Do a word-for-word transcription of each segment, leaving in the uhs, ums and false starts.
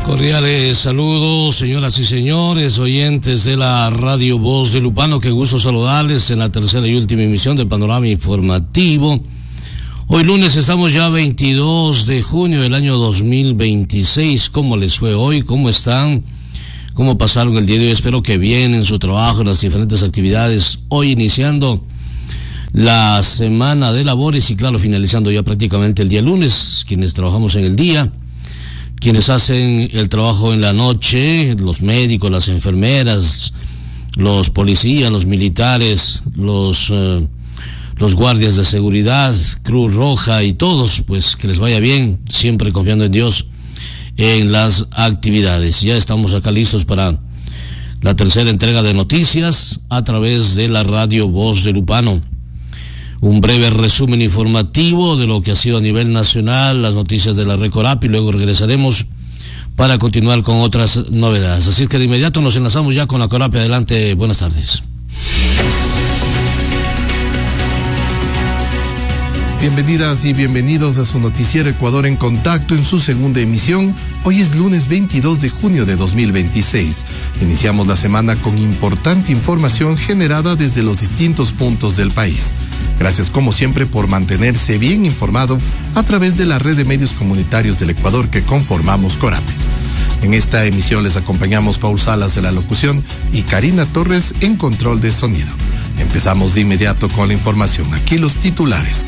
Cordiales saludos, señoras y señores, oyentes de la Radio Voz de Lupano. Qué gusto saludarles en la tercera y última emisión del Panorama Informativo. Hoy lunes estamos ya veintidós de junio del año dos mil veintiséis. ¿Cómo les fue hoy? ¿Cómo están? ¿Cómo pasaron el día de hoy? Espero que bien en su trabajo, en las diferentes actividades. Hoy iniciando la semana de labores y claro, finalizando ya prácticamente el día lunes, quienes trabajamos en el día, quienes hacen el trabajo en la noche, los médicos, las enfermeras, los policías, los militares, los eh, los guardias de seguridad, Cruz Roja y todos, pues que les vaya bien, siempre confiando en Dios en las actividades. Ya estamos acá listos para la tercera entrega de noticias a través de la Radio Voz de Lupano. Un breve resumen informativo de lo que ha sido a nivel nacional, las noticias de la Recorap, y luego regresaremos para continuar con otras novedades. Así que de inmediato nos enlazamos ya con la Corap. Adelante, buenas tardes. Bienvenidas y bienvenidos a su noticiero Ecuador en Contacto en su segunda emisión. Hoy es lunes veintidós de junio de dos mil veintiséis. Iniciamos la semana con importante información generada desde los distintos puntos del país. Gracias como siempre por mantenerse bien informado a través de la red de medios comunitarios del Ecuador que conformamos Corap. En esta emisión les acompañamos Paul Salas de la locución y Karina Torres en control de sonido. Empezamos de inmediato con la información. Aquí los titulares.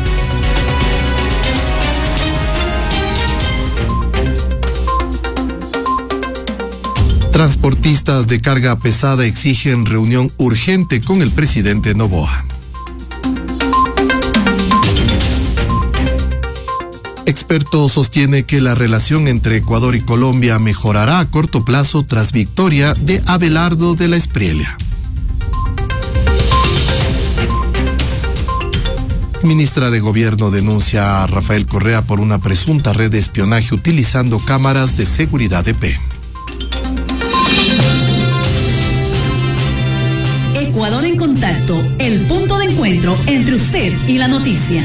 Transportistas de carga pesada exigen reunión urgente con el presidente Noboa. Experto sostiene que la relación entre Ecuador y Colombia mejorará a corto plazo tras victoria de Abelardo de la Espriella. Ministra de Gobierno denuncia a Rafael Correa por una presunta red de espionaje utilizando cámaras de seguridad E P. Ecuador en Contacto, el punto de encuentro entre usted y la noticia.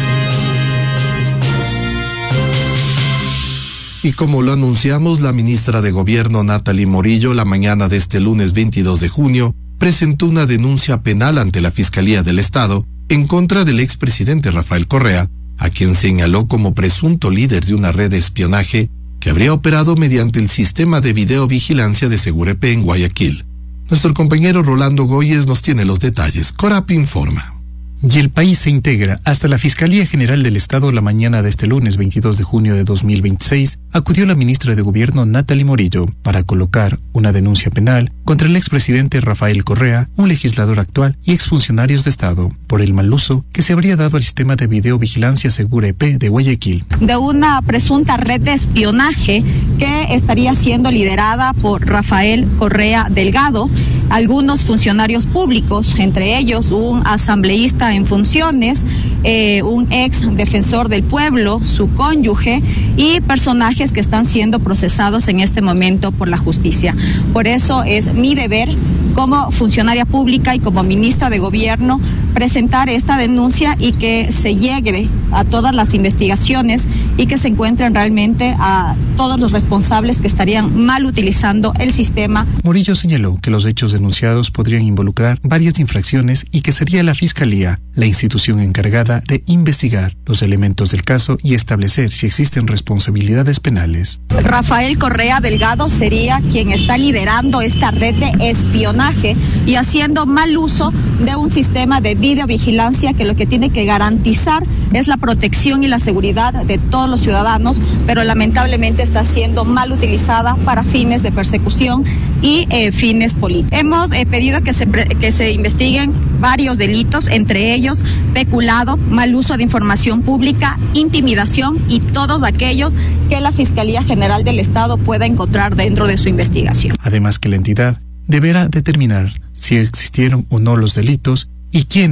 Y como lo anunciamos, la ministra de Gobierno Natalie Morillo la mañana de este lunes veintidós de junio presentó una denuncia penal ante la Fiscalía del Estado en contra del expresidente Rafael Correa, a quien señaló como presunto líder de una red de espionaje que habría operado mediante el sistema de videovigilancia de Segurep en Guayaquil. Nuestro compañero Rolando Goyes nos tiene los detalles. Corap informa. Y el país se integra. Hasta la Fiscalía General del Estado la mañana de este lunes veintidós de junio de dos mil veintiséis acudió la ministra de Gobierno Natalie Morillo para colocar una denuncia penal contra el expresidente Rafael Correa, un legislador actual y exfuncionarios de Estado por el mal uso que se habría dado al sistema de videovigilancia Segurep de Guayaquil. De una presunta red de espionaje que estaría siendo liderada por Rafael Correa Delgado, algunos funcionarios públicos, entre ellos un asambleísta en funciones, eh, un ex defensor del pueblo, su cónyuge y personajes que están siendo procesados en este momento por la justicia. Por eso es mi deber como funcionaria pública y como ministra de Gobierno presentar esta denuncia y que se llegue a todas las investigaciones y que se encuentren realmente a todos los responsables que estarían mal utilizando el sistema. Morillo señaló que los hechos denunciados podrían involucrar varias infracciones y que sería la Fiscalía la institución encargada de investigar los elementos del caso y establecer si existen responsabilidades penales. Rafael Correa Delgado sería quien está liderando esta red de espionaje y haciendo mal uso de un sistema de videovigilancia que lo que tiene que garantizar es la protección y la seguridad de todos los ciudadanos, pero lamentablemente está siendo mal utilizada para fines de persecución y eh, fines políticos. Hemos eh, pedido que se, que se investiguen varios delitos, entre ellos peculado, mal uso de información pública, intimidación y todos aquellos que la Fiscalía General del Estado pueda encontrar dentro de su investigación. Además que la entidad deberá determinar si existieron o no los delitos y quiénes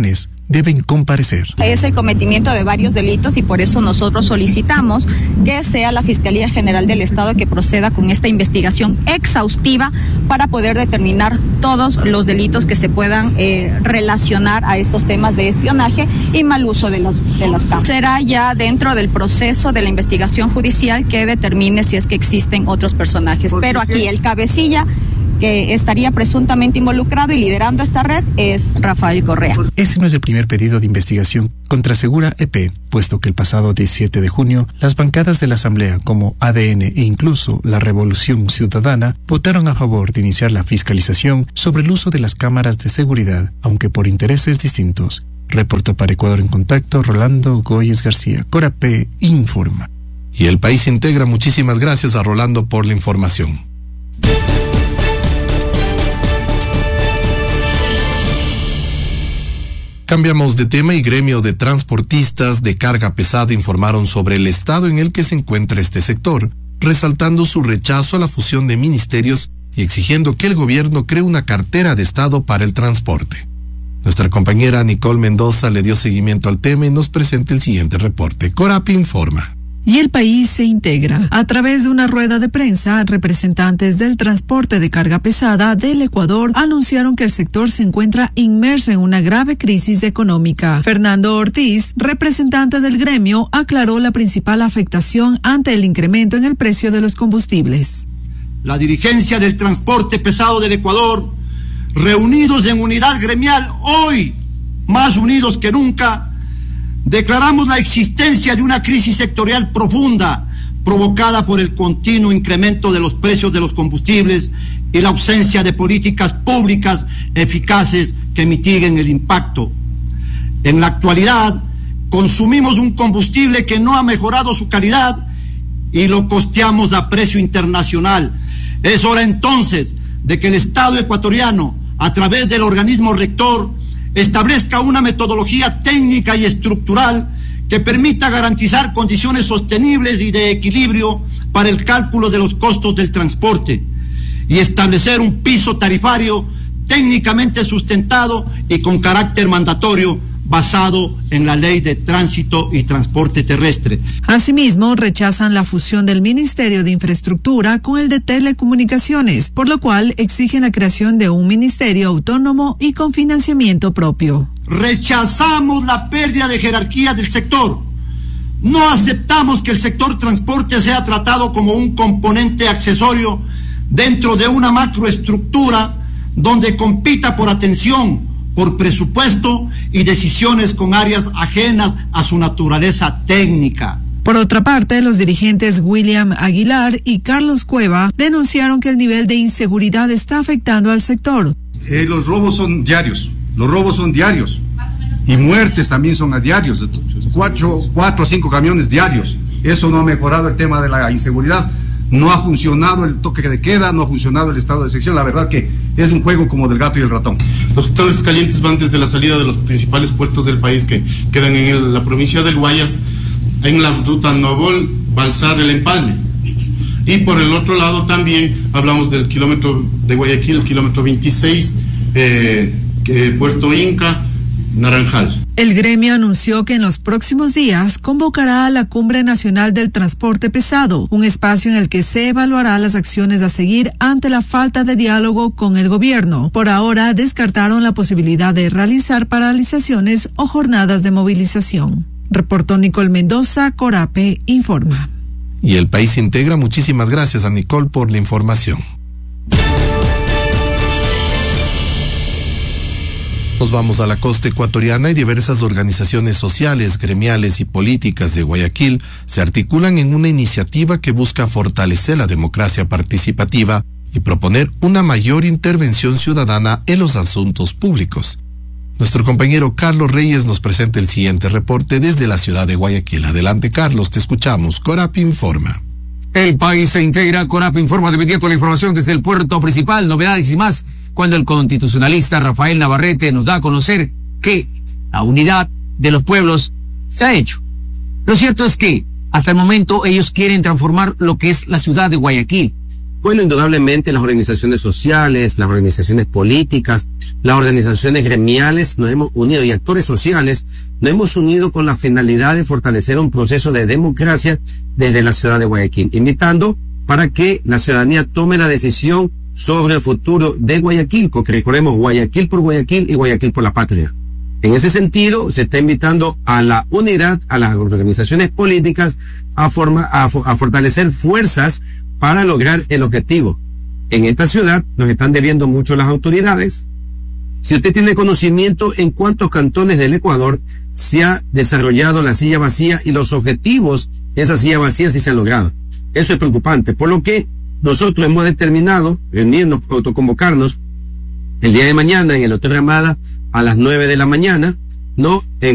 deben comparecer. Es el cometimiento de varios delitos y por eso nosotros solicitamos que sea la Fiscalía General del Estado que proceda con esta investigación exhaustiva para poder determinar todos los delitos que se puedan eh, relacionar a estos temas de espionaje y mal uso de las, de las cámaras. Será ya dentro del proceso de la investigación judicial que determine si es que existen otros personajes. Pero aquí el cabecilla que estaría presuntamente involucrado y liderando esta red es Rafael Correa. Ese no es el primer pedido de investigación contra Segura E P, puesto que el pasado diecisiete de junio las bancadas de la Asamblea como A D N e incluso la Revolución Ciudadana votaron a favor de iniciar la fiscalización sobre el uso de las cámaras de seguridad, aunque por intereses distintos. Reportó para Ecuador en Contacto Rolando Góyez García. Corapé informa. Y el país integra. Muchísimas gracias a Rolando por la información. Cambiamos de tema y gremio de transportistas de carga pesada informaron sobre el estado en el que se encuentra este sector, resaltando su rechazo a la fusión de ministerios y exigiendo que el gobierno cree una cartera de Estado para el transporte. Nuestra compañera Nicole Mendoza le dio seguimiento al tema y nos presenta el siguiente reporte. Corapi informa. Y el país se integra. A través de una rueda de prensa, representantes del transporte de carga pesada del Ecuador anunciaron que el sector se encuentra inmerso en una grave crisis económica. Fernando Ortiz, representante del gremio, aclaró la principal afectación ante el incremento en el precio de los combustibles. La dirigencia del transporte pesado del Ecuador, reunidos en unidad gremial, hoy más unidos que nunca, declaramos la existencia de una crisis sectorial profunda provocada por el continuo incremento de los precios de los combustibles y la ausencia de políticas públicas eficaces que mitiguen el impacto. En la actualidad, consumimos un combustible que no ha mejorado su calidad y lo costeamos a precio internacional. Es hora entonces de que el Estado ecuatoriano, a través del organismo rector, establezca una metodología técnica y estructural que permita garantizar condiciones sostenibles y de equilibrio para el cálculo de los costos del transporte y establecer un piso tarifario técnicamente sustentado y con carácter mandatorio basado en la Ley de Tránsito y Transporte Terrestre. Asimismo, rechazan la fusión del Ministerio de Infraestructura con el de Telecomunicaciones, por lo cual exigen la creación de un ministerio autónomo y con financiamiento propio. Rechazamos la pérdida de jerarquía del sector. No aceptamos que el sector transporte sea tratado como un componente accesorio dentro de una macroestructura donde compita por atención, por presupuesto y decisiones con áreas ajenas a su naturaleza técnica. Por otra parte, los dirigentes William Aguilar y Carlos Cueva denunciaron que el nivel de inseguridad está afectando al sector. Eh, los robos son diarios, los robos son diarios y muertes también son a diarios, cuatro, cuatro a cinco camiones diarios. Eso no ha mejorado el tema de la inseguridad. No ha funcionado el toque de queda, no ha funcionado el estado de sección. La verdad que es un juego como del gato y el ratón. Los sectores calientes van desde la salida de los principales puertos del país que quedan en el, la provincia del Guayas, en la ruta Novol, Balsar, El Empalme. Y por el otro lado también hablamos del kilómetro de Guayaquil, el kilómetro veintiséis, eh, que Puerto Inca, Naranjal. El gremio anunció que en los próximos días convocará a la Cumbre Nacional del Transporte Pesado, un espacio en el que se evaluará las acciones a seguir ante la falta de diálogo con el gobierno. Por ahora descartaron la posibilidad de realizar paralizaciones o jornadas de movilización. Reportó Nicole Mendoza, Corape informa. Y el país se integra. Muchísimas gracias a Nicole por la información. Nos vamos a la costa ecuatoriana y diversas organizaciones sociales, gremiales y políticas de Guayaquil se articulan en una iniciativa que busca fortalecer la democracia participativa y proponer una mayor intervención ciudadana en los asuntos públicos. Nuestro compañero Carlos Reyes nos presenta el siguiente reporte desde la ciudad de Guayaquil. Adelante, Carlos, te escuchamos. Corapi informa. El país se integra. Corapi informa de inmediato la información desde el puerto principal, novedades y más, cuando el constitucionalista Rafael Navarrete nos da a conocer que la unidad de los pueblos se ha hecho. Lo cierto es que hasta el momento ellos quieren transformar lo que es la ciudad de Guayaquil. Bueno, indudablemente las organizaciones sociales, las organizaciones políticas, las organizaciones gremiales nos hemos unido y actores sociales nos hemos unido con la finalidad de fortalecer un proceso de democracia desde la ciudad de Guayaquil, invitando para que la ciudadanía tome la decisión sobre el futuro de Guayaquil, porque recordemos Guayaquil por Guayaquil y Guayaquil por la patria. En ese sentido, se está invitando a la unidad, a las organizaciones políticas, a, forma, a, a fortalecer fuerzas para lograr el objetivo. En esta ciudad nos están debiendo mucho las autoridades. Si usted tiene conocimiento en cuántos cantones del Ecuador se ha desarrollado la silla vacía y los objetivos de esa silla vacía sí se han logrado. Eso es preocupante, por lo que nosotros hemos determinado reunirnos, autoconvocarnos el día de mañana en el Hotel Ramada a las nueve de la mañana, ¿no? En